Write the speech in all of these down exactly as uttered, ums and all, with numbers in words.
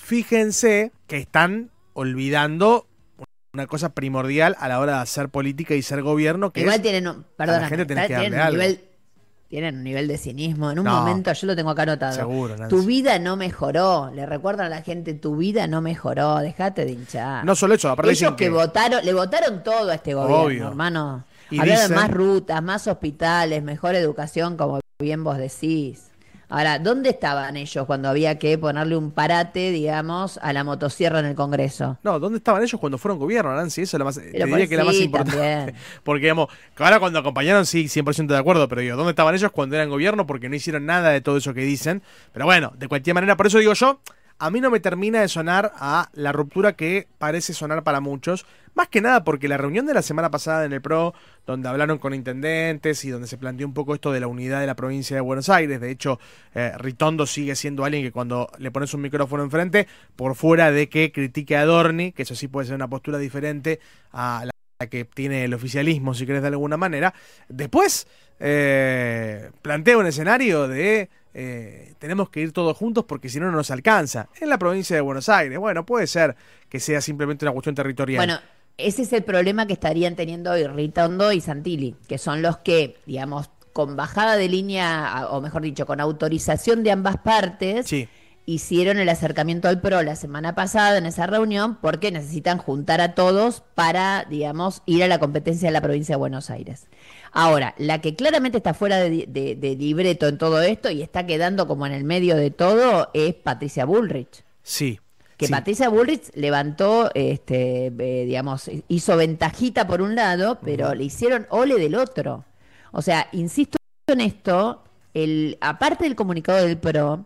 fíjense que están olvidando una cosa primordial a la hora de hacer política y ser gobierno, que igual es tienen un, perdona, a la gente tenés que darle tienen un algo. nivel, tienen un nivel de cinismo. En un No, momento, yo lo tengo acá anotado. Seguro, Nancy. Tu vida no mejoró. Le recuerdan a la gente, tu vida no mejoró. Dejate de hinchar. No solo eso, aparte Ellos dicen que, que votaron, le votaron todo a este gobierno, Obvio. hermano. Y Hablaron dicen- de más rutas, más hospitales, mejor educación, como bien vos decís. Ahora, ¿dónde estaban ellos cuando había que ponerle un parate, digamos, a la motosierra en el Congreso? No, ¿dónde estaban ellos cuando fueron gobierno, Nancy? Eso es lo más, te Pero diría pues que es la más sí, importante. también. Porque, digamos, que ahora cuando acompañaron, sí, cien por ciento de acuerdo, pero digo, ¿dónde estaban ellos cuando eran gobierno? Porque no hicieron nada de todo eso que dicen. Pero bueno, de cualquier manera, por eso digo yo, a mí no me termina de sonar a la ruptura que parece sonar para muchos. Más que nada porque la reunión de la semana pasada en el P R O, donde hablaron con intendentes y donde se planteó un poco esto de la unidad de la provincia de Buenos Aires, de hecho, eh, Ritondo sigue siendo alguien que cuando le pones un micrófono enfrente, por fuera de que critique a Adorni, que eso sí puede ser una postura diferente a la que tiene el oficialismo, si querés de alguna manera, después eh, plantea un escenario de eh, tenemos que ir todos juntos porque si no no nos alcanza en la provincia de Buenos Aires. Bueno, puede ser que sea simplemente una cuestión territorial. Bueno, ese es el problema que estarían teniendo hoy Ritondo y Santilli, que son los que, digamos, con bajada de línea, o mejor dicho, con autorización de ambas partes, Sí. hicieron el acercamiento al P R O la semana pasada en esa reunión porque necesitan juntar a todos para, digamos, ir a la competencia de la provincia de Buenos Aires. Ahora, la que claramente está fuera de, de, de libreto en todo esto y está quedando como en el medio de todo es Patricia Bullrich. Sí. Que sí. Patricia Bullrich levantó, este, eh, digamos, hizo ventajita por un lado, pero uh-huh. le hicieron ole del otro. O sea, insisto en esto, el, aparte del comunicado del P R O,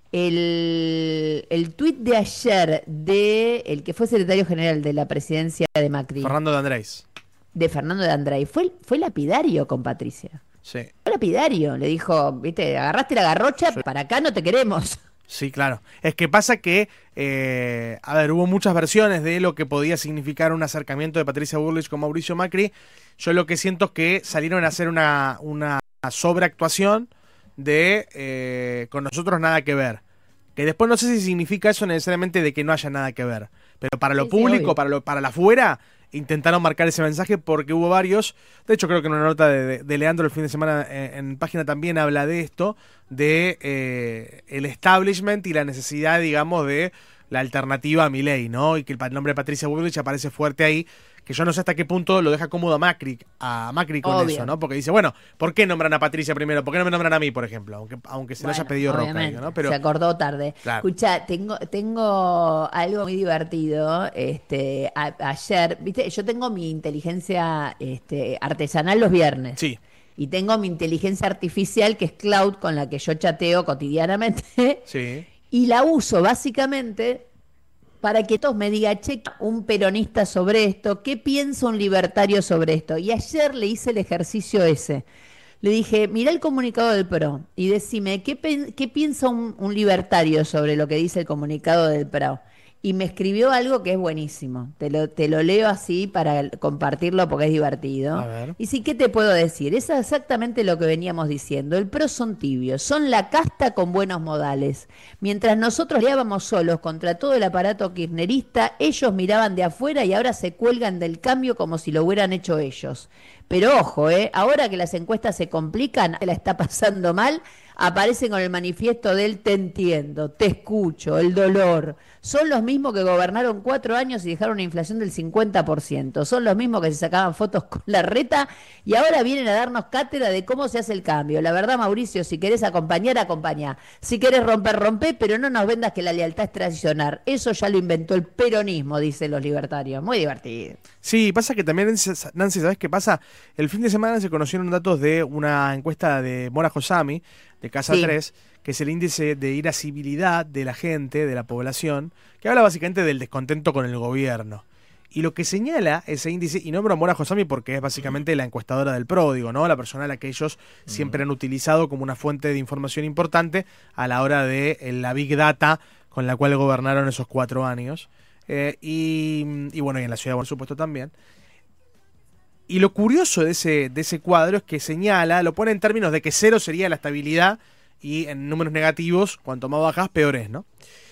el, el tuit de ayer de el que fue secretario general de la presidencia de Macri, Fernando de Andrés. De Fernando de Andrés, fue, fue lapidario con Patricia. Sí. Fue lapidario, le dijo, viste, agarraste la garrocha, sí. Para acá no te queremos. Sí, claro. Es que pasa que, eh, a ver, hubo muchas versiones de lo que podía significar un acercamiento de Patricia Bullrich con Mauricio Macri. Yo lo que siento es que salieron a hacer una, una sobreactuación de eh, con nosotros nada que ver. Que después no sé si significa eso necesariamente de que no haya nada que ver. Pero para lo sí, público, sí, para lo para la afuera, intentaron marcar ese mensaje porque hubo varios. De hecho, creo que en una nota de, de, de Leandro el fin de semana en, en página también habla de esto, de eh, el establishment y la necesidad, digamos, de la alternativa a Milei, ¿no? Y que el nombre de Patricia Bullrich aparece fuerte ahí, que yo no sé hasta qué punto lo deja cómodo a Macri, a Macri con Obvio. Eso, ¿no? Porque dice, bueno, ¿por qué nombran a Patricia primero? ¿Por qué no me nombran a mí, por ejemplo? Aunque, aunque se bueno, lo haya pedido Roca, digo, ¿no? Pero se acordó tarde. Claro. Escuchá, tengo, tengo algo muy divertido. Este, a, ayer, viste, yo tengo mi inteligencia este, artesanal los viernes. Sí. Y tengo mi inteligencia artificial, que es Cloud, con la que yo chateo cotidianamente. Sí. Y la uso básicamente para que todos me digan, che, un peronista sobre esto, ¿qué piensa un libertario sobre esto? Y ayer le hice el ejercicio ese. Le dije, mirá el comunicado del P R O y decime, ¿qué, qué piensa un, un libertario sobre lo que dice el comunicado del P R O? Y me escribió algo que es buenísimo. Te lo, te lo leo así para compartirlo porque es divertido. A ver. Y sí, ¿qué te puedo decir? Es exactamente lo que veníamos diciendo. El P R O son tibios, son la casta con buenos modales. Mientras nosotros peleábamos solos contra todo el aparato kirchnerista, ellos miraban de afuera y ahora se cuelgan del cambio como si lo hubieran hecho ellos. Pero ojo, ¿eh? Ahora que las encuestas se complican, la está pasando mal, aparecen con el manifiesto del te entiendo, te escucho, el dolor. Son los mismos que gobernaron cuatro años y dejaron una inflación del cincuenta por ciento. Son los mismos que se sacaban fotos con la reta y ahora vienen a darnos cátedra de cómo se hace el cambio. La verdad, Mauricio, si querés acompañar, acompañá. Si querés romper, rompé, pero no nos vendas que la lealtad es traicionar. Eso ya lo inventó el peronismo, dicen los libertarios. Muy divertido. Sí, pasa que también, Nancy, ¿sabés qué pasa? El fin de semana se conocieron datos de una encuesta de Mora Josami, de Casa sí. tres, que es el índice de irascibilidad de la gente, de la población, que habla básicamente del descontento con el gobierno. Y lo que señala ese índice, y nombro a Mora Josami porque es básicamente la encuestadora del P R O, digo, ¿no? La persona a la que ellos mm. siempre han utilizado como una fuente de información importante a la hora de la Big Data con la cual gobernaron esos cuatro años. Eh, y, y bueno, y en la ciudad, por supuesto, también. Y lo curioso de ese, de ese cuadro es que señala, lo pone en términos de que cero sería la estabilidad y en números negativos, cuanto más bajas, peor es, ¿no?